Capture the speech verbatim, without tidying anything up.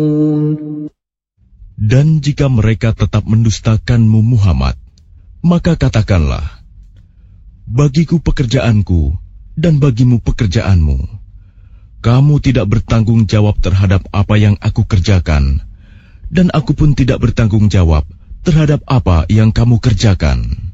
Dan jika mereka tetap mendustakanmu Muhammad, maka katakanlah, bagiku pekerjaanku dan bagimu pekerjaanmu. Kamu tidak bertanggung jawab terhadap apa yang aku kerjakan, dan aku pun tidak bertanggung jawab terhadap apa yang kamu kerjakan.